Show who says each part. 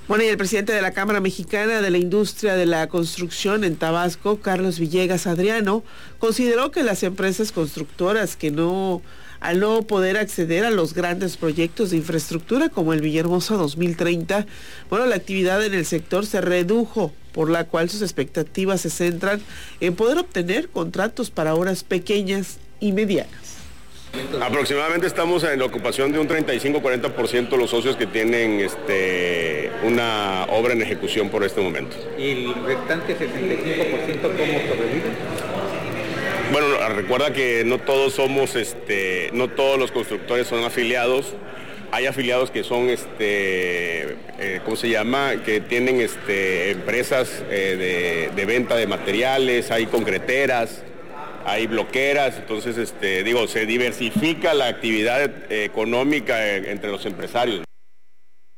Speaker 1: Bueno, y el presidente de la Cámara Mexicana de la Industria de la Construcción en Tabasco, Carlos Villegas Adriano, consideró que las empresas constructoras al no poder acceder a los grandes proyectos de infraestructura como el Villahermosa 2030, bueno, la actividad en el sector se redujo, por la cual sus expectativas se centran en poder obtener contratos para obras pequeñas y medianas.
Speaker 2: Aproximadamente estamos en la ocupación de un 35-40% los socios que tienen una obra en ejecución por este momento.
Speaker 3: ¿Y el restante 65% cómo sobrevive?
Speaker 2: Bueno, recuerda que no todos no todos los constructores son afiliados. Hay afiliados que son, ¿cómo se llama? Que tienen empresas de venta de materiales, hay concreteras, hay bloqueras, entonces se diversifica la actividad económica entre los empresarios.